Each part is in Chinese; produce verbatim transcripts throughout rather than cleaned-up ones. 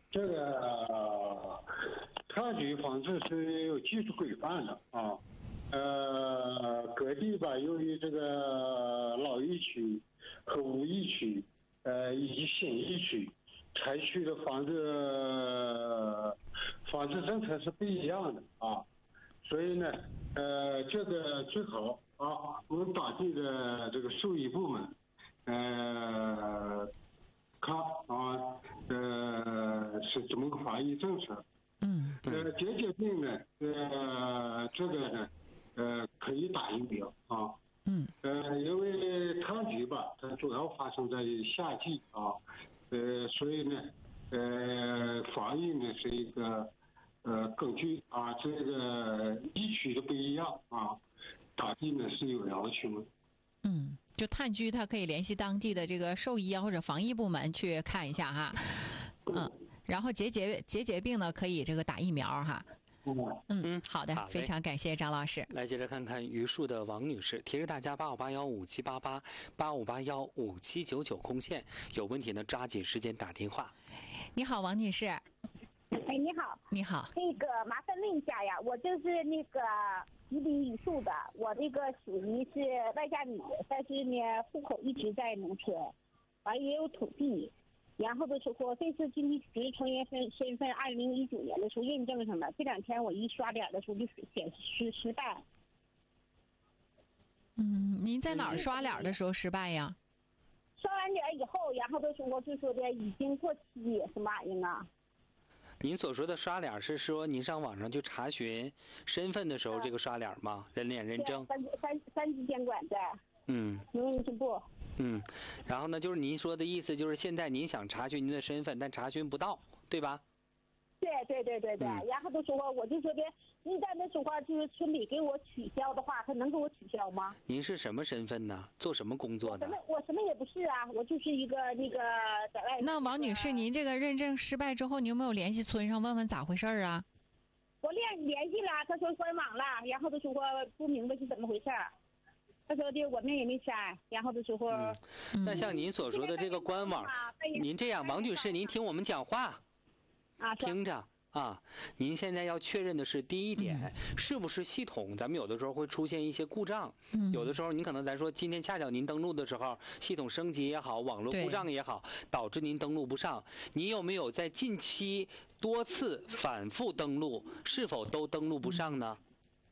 这个炭疽防治是有技术规范的啊。呃，各地吧，由于这个老疫区和无疫区，呃，以及新疫区，采取的防治防治政策是不一样的啊。所以呢，呃，这个最好啊，我们当地的这个兽医部门，呃，看啊，呃，是怎么个防疫政策？ 嗯， 呃，结节病呢，呃，这个呢。呃，可以打疫苗啊。 嗯。 呃，因为炭疽吧，它主要发生在夏季啊。呃，所以呢，呃，防疫呢是一个呃，根据啊这个疫区的不一样啊，当地呢是有要求的。 嗯，就炭疽，它可以联系当地的这个兽医啊或者防疫部门去看一下哈。嗯，然后结节结节病呢，可以这个打疫苗哈。嗯嗯，好的，非常感谢张老师。 来接着看看榆树的王女士，提示大家八五八幺五七八八八五八幺五七九九空线，有问题呢抓紧时间打电话。 你好，王女士。哎， 你好。 你好。 那个麻烦问一下呀，我就是那个吉林榆树的，我这个属于是外嫁女，但是呢户口一直在农村，完也有土地。然后的时候，这次经济实质成员身身份，二零一九年的时候认证上了。这两天我一刷脸的时候就显示失败。 嗯，您在哪儿刷脸的时候失败呀？ 刷完脸以后，然后的时候就说的已经过期，什么玩意啊？ 您所说的刷脸是说您上网上去查询身份的时候这个刷脸吗？人脸认证？ 三三三级监管在。 嗯。 农业部。 嗯，然后呢，就是您说的意思，就是现在您想查询您的身份，但查询不到，对吧？ 对对对对对。嗯、然后的时候，我就说的，一旦的时候就是村里给我取消的话，他能给我取消吗？ 您是什么身份呢？做什么工作的？ 我什么我什么也不是啊，我就是一个那个在外。 那王女士，您这个认证失败之后，你有没有联系村上问问咋回事啊？ 我联联系了，他说关网了，然后的时候不明白是怎么回事。他说的我们也没删，然后的时候、 嗯，那像您所说的这个官网，您这样，王女士，您听我们讲话， 啊， 听着啊，您现在要确认的是第一点，嗯、是不是系统？咱们有的时候会出现一些故障，嗯、有的时候您可能咱说今天恰巧您登录的时候，系统升级也好，网络故障也好，导致您登录不上。你有没有在近期多次反复登录，是否都登录不上呢？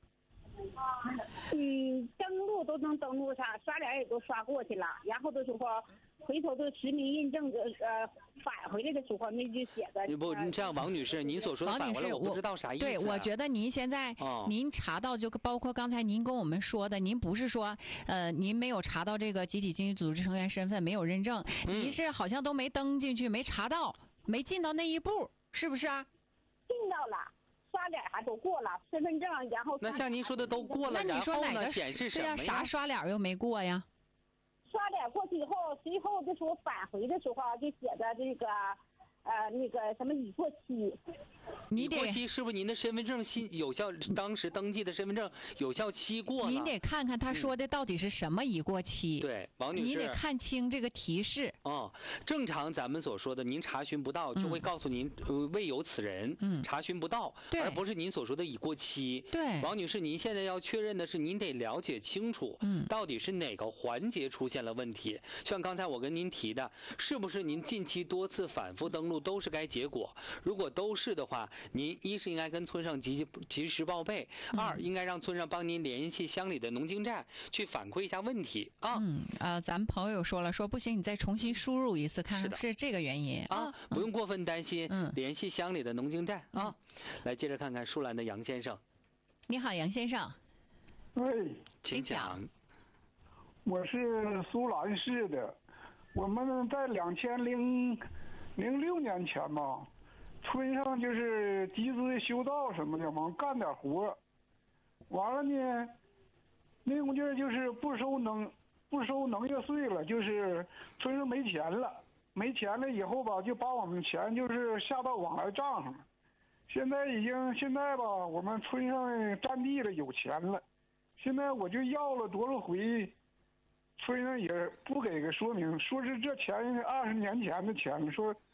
嗯，登录都能登录上，刷脸也都刷过去了，然后的时候回头的实名认证的呃返回来的时候，那就写的。 不，这样，王女士，您所说的返回来，我不知道啥意思、啊。 对，我觉得您现在、哦、您查到就包括刚才您跟我们说的，您不是说呃您没有查到这个集体经济组织成员身份，没有认证，嗯、您是好像都没登进去，没查到，没进到那一步，是不是啊？ 进到了。刷脸还都过了，身份证，然后那像您说的都过了， 那你说哪个显示什么呀？ 啥刷脸又没过呀？ 刷脸过去以后，随后的时候返回的时候就写的这个呃那个什么已过期。 你得已过期是不是您的身份证新有效？当时登记的身份证有效期过了？ 您得看看他说的到底是什么已过期。 嗯、对，王女士， 你得看清这个提示。 哦，正常咱们所说的，您查询不到就会告诉您、嗯呃、未有此人，嗯，查询不到，而不是您所说的已过期。 对， 王女士，您现在要确认的是，您得了解清楚，嗯，到底是哪个环节出现了问题。像刚才我跟您提的，是不是您近期多次反复登录都是该结果？如果都是的话，您一是应该跟村上及及时报备，嗯、二应该让村上帮您联系乡里的农经站去反馈一下问题啊。 嗯呃，咱们朋友说了，说不行，你再重新输入一次，看看是这个原因啊，啊不用过分担心。嗯，联系乡里的农经站啊。嗯、来，接着看看舒兰的杨先生。 你好，杨先生。 喂， 请讲。 我是苏兰市的，我们在两千零零六年前吧。村上就是集资修道什么的，往干点活，完了呢，那股劲儿就是不收农不收农业税了，就是村上没钱了，没钱了以后吧，就把我们钱就是下到往来账上了。现在已经现在吧，我们村上占地了，有钱了，现在我就要了多少回，村上也不给个说明，说是这钱二十年前的钱，说